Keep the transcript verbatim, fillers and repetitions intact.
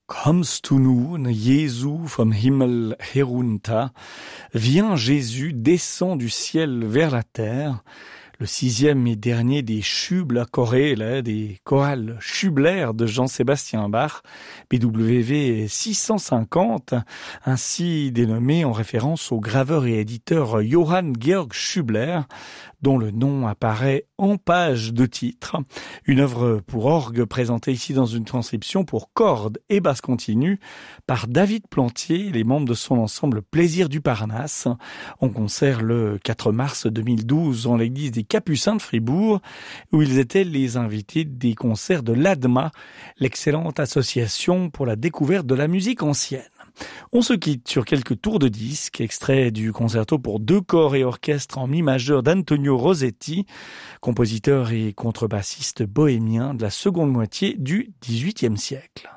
Kommst du nun, Jesu vom Himmel herunter? Viens Jésus, descend du ciel vers la terre. Le sixième et dernier des Schubler-Choräle, des chorales Schubler de Jean-Sébastien Bach, B W V six cent cinquante, ainsi dénommé en référence au graveur et éditeur Johann Georg Schubler, dont le nom apparaît en page de titre. Une œuvre pour orgue présentée ici dans une transcription pour cordes et basse continue par David Plantier et les membres de son ensemble Plaisir du Parnasse, en concert le quatre mars deux mille douze en l'église des Capucins de Fribourg, où ils étaient les invités des concerts de l'A D M A, l'excellente association pour la découverte de la musique ancienne. On se quitte sur quelques tours de disque, extraits du concerto pour deux corps et orchestre en mi majeur d'Antonio Rossetti, compositeur et contrebassiste bohémien de la seconde moitié du dix-huitième siècle.